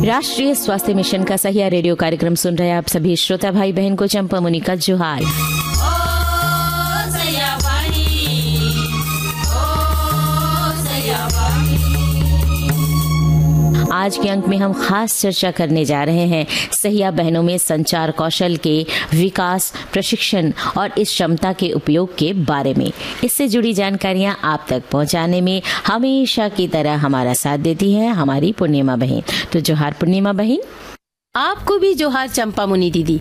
राष्ट्रीय स्वास्थ्य मिशन का सहिया रेडियो कार्यक्रम सुन रहे आप सभी श्रोता भाई बहन को चंपा मुनि का जोहार। आज के अंक में हम खास चर्चा करने जा रहे हैं सहिया बहनों में संचार कौशल के विकास, प्रशिक्षण और इस क्षमता के उपयोग के बारे में। इससे जुड़ी जानकारियां आप तक पहुंचाने में हमेशा की तरह हमारा साथ देती है हमारी पूर्णिमा बहन। तो जोहार पूर्णिमा बहन। आपको भी जोहार चंपा मुनि दीदी।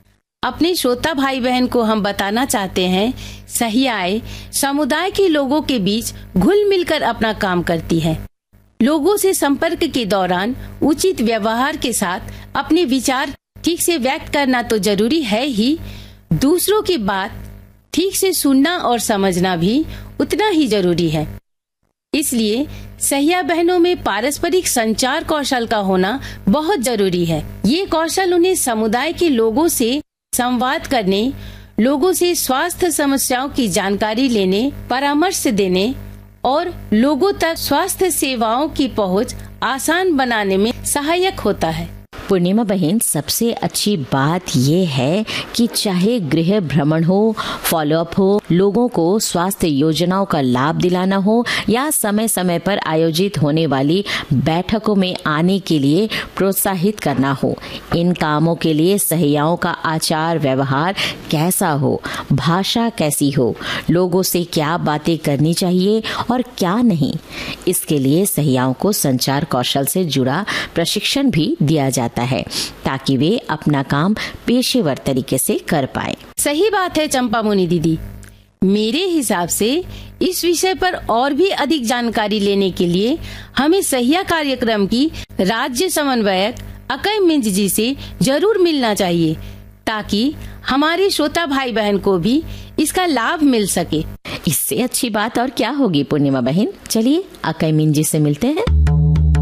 अपने श्रोता भाई बहन को हम बताना चाहते हैं, सहियाएं समुदाय के लोगों के बीच घुल मिलकर अपना काम करती है। लोगों से संपर्क के दौरान उचित व्यवहार के साथ अपने विचार ठीक से व्यक्त करना तो जरूरी है ही, दूसरों की बात ठीक से सुनना और समझना भी उतना ही जरूरी है। इसलिए सहिया बहनों में पारस्परिक संचार कौशल का होना बहुत जरूरी है। ये कौशल उन्हें समुदाय के लोगों से संवाद करने, लोगों से स्वास्थ्य समस्याओं की जानकारी लेने, परामर्श देने और लोगों तक स्वास्थ्य सेवाओं की पहुंच आसान बनाने में सहायक होता है। पूर्णिमा बहन, सबसे अच्छी बात ये है कि चाहे गृह भ्रमण हो, फॉलोअप हो, लोगों को स्वास्थ्य योजनाओं का लाभ दिलाना हो या समय समय पर आयोजित होने वाली बैठकों में आने के लिए प्रोत्साहित करना हो, इन कामों के लिए सहियाओं का आचार व्यवहार कैसा हो, भाषा कैसी हो, लोगों से क्या बातें करनी चाहिए और क्या नहीं, इसके लिए सहियाओं को संचार कौशल से जुड़ा प्रशिक्षण भी दिया जाता है ताकि वे अपना काम पेशेवर तरीके से कर पाए। सही बात है चंपा मुनि दीदी। मेरे हिसाब से इस विषय पर और भी अधिक जानकारी लेने के लिए हमें सहिया कार्यक्रम की राज्य समन्वयक अकई मिंज जी से जरूर मिलना चाहिए ताकि हमारे श्रोता भाई बहन को भी इसका लाभ मिल सके। इससे अच्छी बात और क्या होगी पूर्णिमा बहन। चलिए अकई मिंज जी से मिलते हैं।